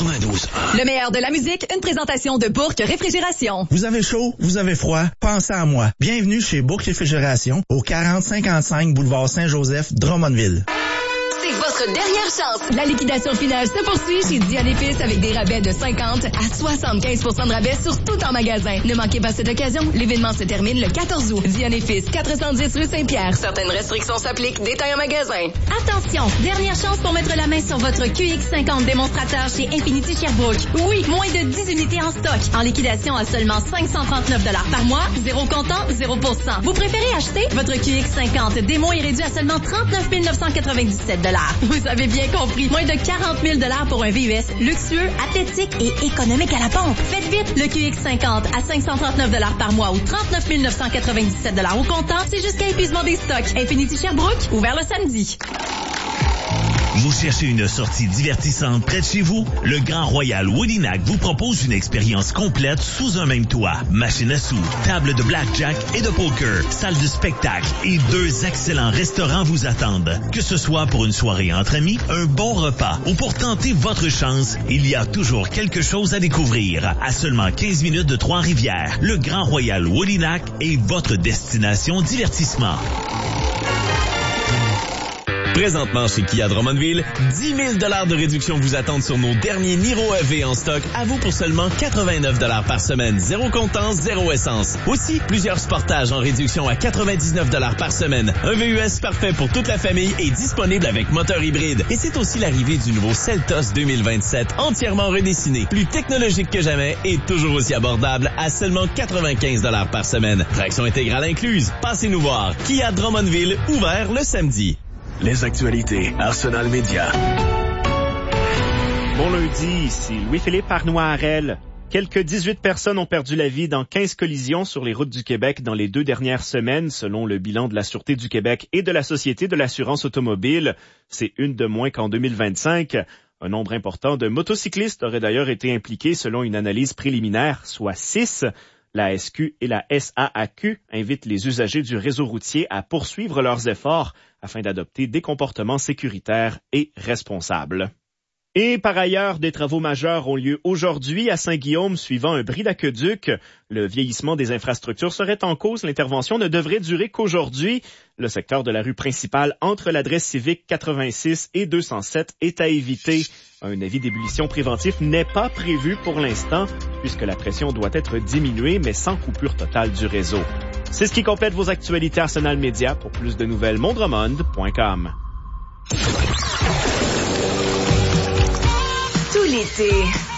92.1. Le meilleur de la musique, une présentation de Bourque Réfrigération. Vous avez chaud, vous avez froid, pensez à moi. Bienvenue chez Bourque Réfrigération, au 4055 boulevard Saint-Joseph, Drummondville. C'est votre dernière chance. La liquidation finale se poursuit chez Diane Épices avec des rabais de 50 à 75% de rabais sur tout en magasin. Ne manquez pas cette occasion. L'événement se termine le 14 août. Diane Épices, 410 rue Saint-Pierre. Certaines restrictions s'appliquent. Détails en magasin. Attention, dernière chance pour mettre la main sur votre QX50 démonstrateur chez Infinity Sherbrooke. Oui, moins de 10 unités en stock. En liquidation à seulement 539 $ par mois. Zéro comptant, 0%. Vous préférez acheter? Votre QX50 démo est réduit à seulement 39 997 $. Vous avez bien compris. Moins de 40 000 $ pour un VUS luxueux, athlétique et économique à la pompe. Faites vite, le QX50 à 539 $ par mois ou 39 997 $ au comptant, c'est jusqu'à épuisement des stocks. Infinity Sherbrooke, ouvert le samedi. Vous cherchez une sortie divertissante près de chez vous? Le Grand Royal Woodinac vous propose une expérience complète sous un même toit. Machine à sous, table de blackjack et de poker, salle de spectacle et 2 excellents restaurants vous attendent. Que ce soit pour une soirée entre amis, un bon repas ou pour tenter votre chance, il y a toujours quelque chose à découvrir. À seulement 15 minutes de Trois-Rivières, le Grand Royal Woodinac est votre destination divertissement. Présentement chez Kia Drummondville, 10 000 $ de réduction vous attendent sur nos derniers Niro EV en stock, à vous pour seulement 89 $ par semaine, zéro comptant, zéro essence. Aussi, plusieurs Sportages en réduction à 99 $ par semaine. Un VUS parfait pour toute la famille et disponible avec moteur hybride. Et c'est aussi l'arrivée du nouveau Seltos 2027, entièrement redessiné, plus technologique que jamais et toujours aussi abordable à seulement 95 $ par semaine. Traction intégrale incluse. Passez-nous voir. Kia Drummondville, ouvert le samedi. Les actualités Arsenal Média. Bon lundi, ici Louis-Philippe Arnois-Harel. Quelques 18 personnes ont perdu la vie dans 15 collisions sur les routes du Québec dans les 2 dernières semaines, selon le bilan de la Sûreté du Québec et de la Société de l'assurance automobile. C'est une de moins qu'en 2025. Un nombre important de motocyclistes aurait d'ailleurs été impliqués selon une analyse préliminaire, soit 6. La SQ et la SAAQ invitent les usagers du réseau routier à poursuivre leurs efforts afin d'adopter des comportements sécuritaires et responsables. Et par ailleurs, des travaux majeurs ont lieu aujourd'hui à Saint-Guillaume suivant un bris d'aqueduc. Le vieillissement des infrastructures serait en cause. L'intervention ne devrait durer qu'aujourd'hui. Le secteur de la rue principale entre l'adresse civique 86 et 207 est à éviter. Un avis d'ébullition préventif n'est pas prévu pour l'instant puisque la pression doit être diminuée mais sans coupure totale du réseau. C'est ce qui complète vos actualités Arsenal Média. Pour plus de nouvelles, mondremonde.com. Tout l'été,